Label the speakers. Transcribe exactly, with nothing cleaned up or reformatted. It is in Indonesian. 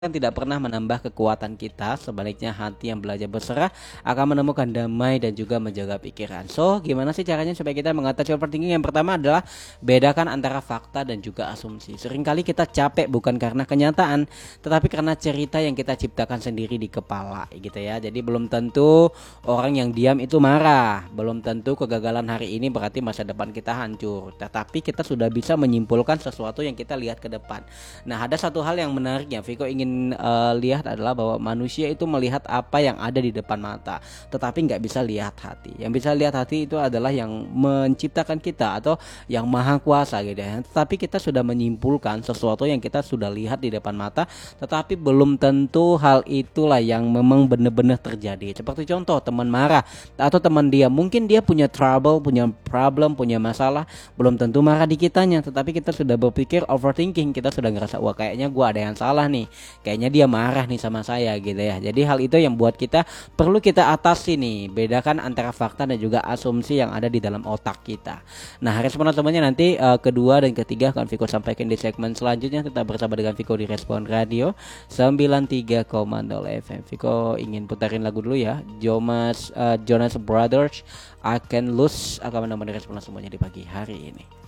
Speaker 1: Kan tidak pernah menambah kekuatan kita, sebaliknya hati yang belajar berserah akan menemukan damai dan juga menjaga pikiran. So, gimana sih caranya supaya kita mengatasi overthinking? Yang pertama adalah bedakan antara fakta dan juga asumsi. Seringkali kita capek bukan karena kenyataan, tetapi karena cerita yang kita ciptakan sendiri di kepala gitu ya. Jadi belum tentu orang yang diam itu marah, belum tentu kegagalan hari ini berarti masa depan kita hancur. Tetapi kita sudah bisa menyimpulkan sesuatu yang kita lihat ke depan. Nah, ada satu hal yang menariknya Viko ingin uh, lihat adalah bahwa manusia itu melihat apa yang ada di depan mata, tetapi nggak bisa lihat hati. Yang bisa lihat hati itu adalah yang menciptakan kita atau yang maha kuasa gitu ya. Tetapi kita sudah menyimpulkan sesuatu yang kita sudah lihat di depan mata, tetapi belum tentu hal itulah yang memang benar-benar terjadi. Seperti contoh teman marah atau teman dia, mungkin dia punya trouble, punya problem, punya masalah, belum tentu marah di kitanya, tetapi kita sudah berpikir overthinking, kita sudah ngerasa wah kayaknya gua ada yang salah nih, kayaknya dia marah nih sama saya gitu ya. Jadi hal itu yang buat kita perlu kita atasi nih, bedakan antara fakta dan juga asumsi yang ada di dalam otak kita. Nah, respon temannya nanti uh, kedua dan ketiga akan Viko sampaikan di segmen selanjutnya. Tetap bersama dengan Viko di Respon Radio sembilan tiga koma nol F M. Viko ingin putarin lagu dulu ya, Jonas uh, Jonas Brothers, I Can Lose, akan menemani respon semuanya di pagi hari ini.